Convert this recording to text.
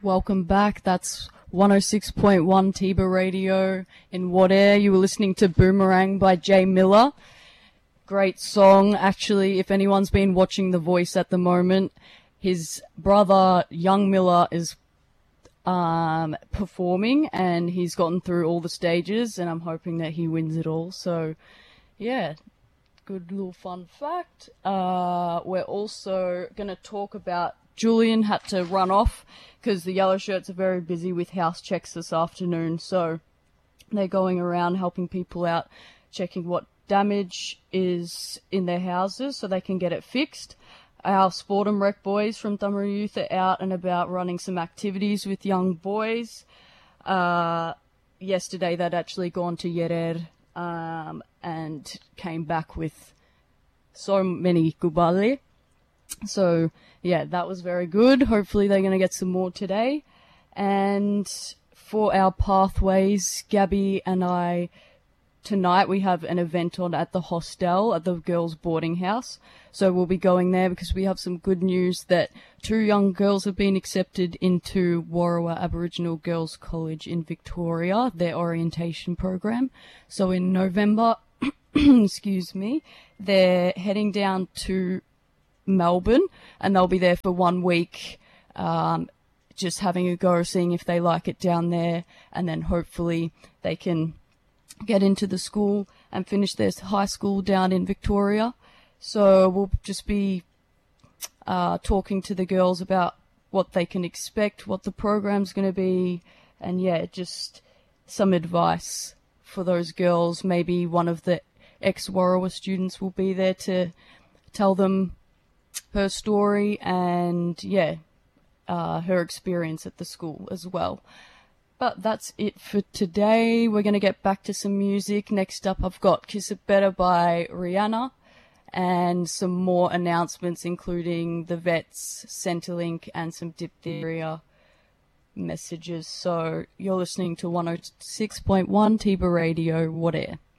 Welcome back. That's 106.1 Tiba Radio in Wadair. You were listening to Boomerang by Jay Miller. Great song. Actually, if anyone's been watching The Voice at the moment, his brother, Young Miller, is performing, and he's gotten through all the stages, and I'm hoping that he wins it all. So, yeah, good little fun fact. We're also going to talk about Julian had to run off because the Yellow Shirts are very busy with house checks this afternoon, so they're going around helping people out, checking what damage is in their houses so they can get it fixed. Our Sport and Rec boys from Dhamara Youth are out and about running some activities with young boys. Yesterday they'd actually gone to Yerer and came back with so many gubale. So, yeah, that was very good. Hopefully they're going to get some more today. And for our pathways, Gabby and I, tonight we have an event on at the hostel at the girls' boarding house. So we'll be going there because we have some good news that 2 young girls have been accepted into Warrawa Aboriginal Girls College in Victoria, their orientation program. So in November, excuse me, they're heading down to Melbourne, and they'll be there for 1 week, just having a go, seeing if they like it down there, and then hopefully they can get into the school and finish their high school down in Victoria. So we'll just be talking to the girls about what they can expect, what the program's going to be, and yeah, just some advice for those girls. Maybe one of the ex-Warrawa students will be there to tell them her story and, yeah, her experience at the school as well. But that's it for today. We're going to get back to some music. Next up, I've got Kiss It Better by Rihanna and some more announcements, including the vets, Centrelink, and some diphtheria messages. So you're listening to 106.1 Tiba Radio, Wadair.